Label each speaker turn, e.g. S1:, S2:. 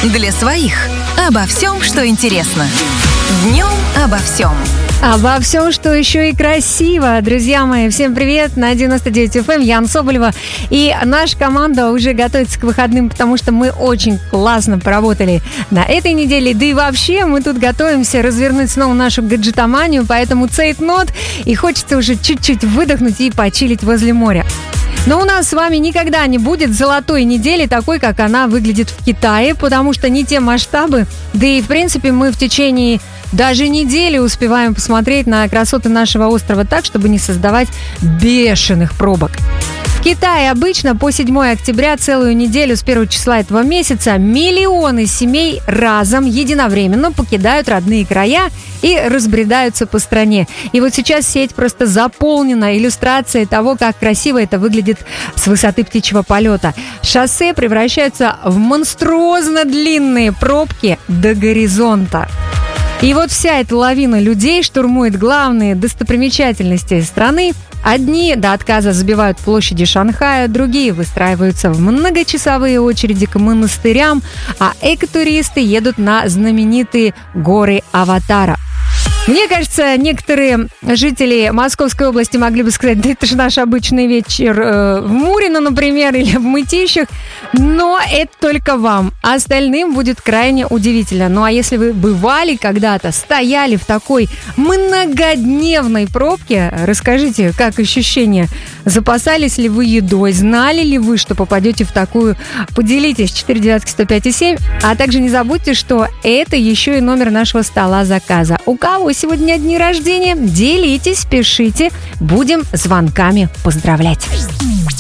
S1: Для своих. Обо всем, что интересно. Днем обо всем.
S2: Обо всем, что еще и красиво. Друзья мои, всем привет. На 99 FM Яна Соболева. И наша команда уже готовится к выходным, потому что мы очень классно поработали на этой неделе. Да и вообще мы тут готовимся развернуть снова нашу гаджетоманию, поэтому цейтнот. И хочется уже чуть-чуть выдохнуть и почилить возле моря. Но у нас с вами никогда не будет золотой недели такой, как она выглядит в Китае, потому что не те масштабы. Да и, в принципе, мы в течение даже недели успеваем посмотреть на красоты нашего острова так, чтобы не создавать бешеных пробок. В Китае обычно по 7 октября целую неделю с 1 числа этого месяца миллионы семей разом, единовременно покидают родные края и разбредаются по стране. И вот сейчас сеть просто заполнена иллюстрацией того, как красиво это выглядит с высоты птичьего полета. Шоссе превращаются в монструозно длинные пробки до горизонта. И вот вся эта лавина людей штурмует главные достопримечательности страны. Одни до отказа забивают площади Шанхая, другие выстраиваются в многочасовые очереди к монастырям, а экотуристы едут на знаменитые горы Аватара. Мне кажется, некоторые жители Московской области могли бы сказать: да это же наш обычный вечер в Мурино, например, или в Мытищах. Но это только вам. Остальным будет крайне удивительно. Ну а если вы бывали когда-то, стояли в такой многодневной пробке, расскажите, как ощущения? Запасались ли вы едой? Знали ли вы, что попадете в такую? Поделитесь 499-105-7. А также не забудьте, что это еще и номер нашего стола заказа. У кого сегодня дни рождения? Делитесь, пишите. Будем звонками поздравлять.